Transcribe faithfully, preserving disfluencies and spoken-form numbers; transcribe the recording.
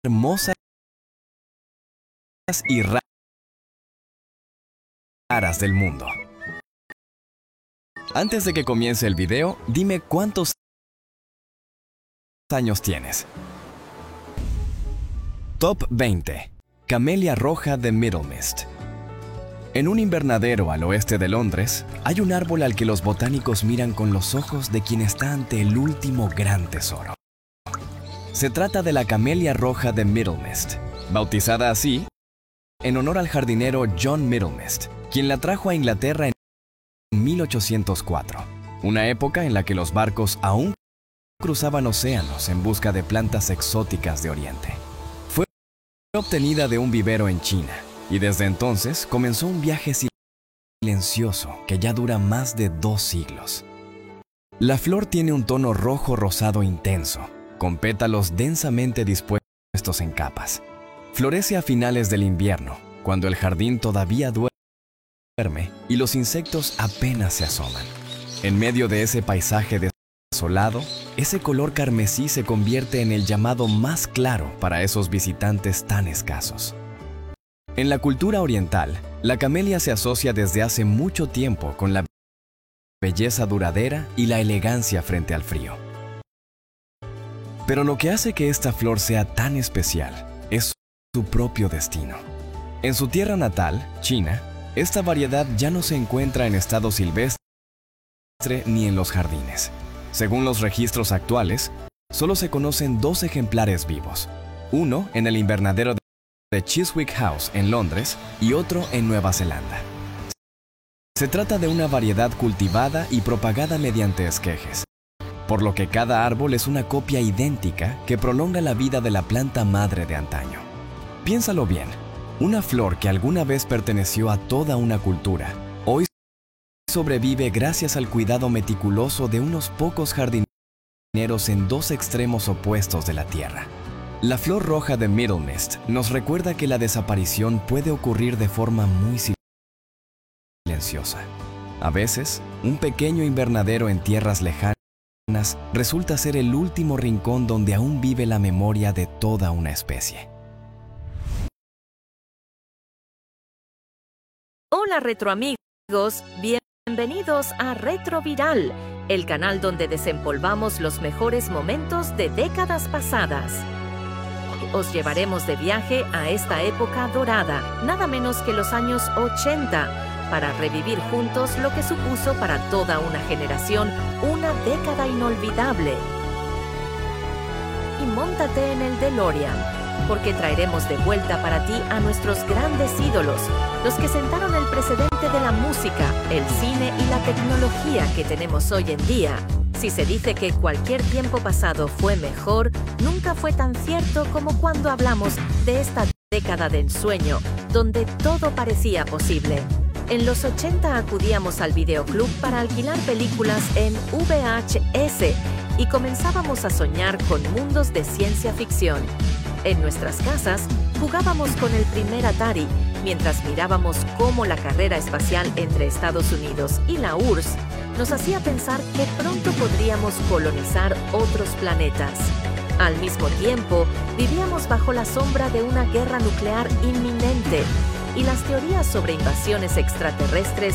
hermosas y raras del mundo. Antes de que comience el video, dime cuántos años tienes. Top veinte. Camelia roja de Middle Mist. En un invernadero al oeste de Londres, hay un árbol al que los botánicos miran con los ojos de quien está ante el último gran tesoro. Se trata de la Camelia roja de Middle Mist, bautizada así en honor al jardinero John Middle Mist, quien la trajo a Inglaterra en mil ochocientos cuatro, una época en la que los barcos aún cruzaban océanos en busca de plantas exóticas de Oriente. Fue obtenida de un vivero en China y desde entonces comenzó un viaje silencioso que ya dura más de dos siglos. La flor tiene un tono rojo rosado intenso, con pétalos densamente dispuestos en capas. Florece a finales del invierno, cuando el jardín todavía duerme y los insectos apenas se asoman. En medio de ese paisaje desolado, ese color carmesí se convierte en el llamado más claro para esos visitantes tan escasos. En la cultura oriental, la camelia se asocia desde hace mucho tiempo con la belleza duradera y la elegancia frente al frío. Pero lo que hace que esta flor sea tan especial es su propio destino. En su tierra natal, China, esta variedad ya no se encuentra en estado silvestre ni en los jardines. Según los registros actuales, solo se conocen dos ejemplares vivos, uno en el invernadero de Chiswick House en Londres y otro en Nueva Zelanda. Se trata de una variedad cultivada y propagada mediante esquejes, por lo que cada árbol es una copia idéntica que prolonga la vida de la planta madre de antaño. Piénsalo bien, una flor que alguna vez perteneció a toda una cultura, hoy sobrevive gracias al cuidado meticuloso de unos pocos jardineros en dos extremos opuestos de la Tierra. La flor roja de Middle Mist nos recuerda que la desaparición puede ocurrir de forma muy silenciosa. A veces, un pequeño invernadero en tierras lejanas resulta ser el último rincón donde aún vive la memoria de toda una especie. Hola retroamigos, bienvenidos a Retro Viral, el canal donde desempolvamos los mejores momentos de décadas pasadas. Os llevaremos de viaje a esta época dorada, nada menos que los años ochenta, para revivir juntos lo que supuso para toda una generación una década inolvidable. Y móntate en el DeLorean, porque traeremos de vuelta para ti a nuestros grandes ídolos, los que sentaron el precedente de la música, el cine y la tecnología que tenemos hoy en día. Si se dice que cualquier tiempo pasado fue mejor, nunca fue tan cierto como cuando hablamos de esta década de ensueño, donde todo parecía posible. En los ochenta acudíamos al videoclub para alquilar películas en V H S y comenzábamos a soñar con mundos de ciencia ficción. En nuestras casas jugábamos con el primer Atari, mientras mirábamos cómo la carrera espacial entre Estados Unidos y la U R S S nos hacía pensar que pronto podríamos colonizar otros planetas. Al mismo tiempo, vivíamos bajo la sombra de una guerra nuclear inminente, y las teorías sobre invasiones extraterrestres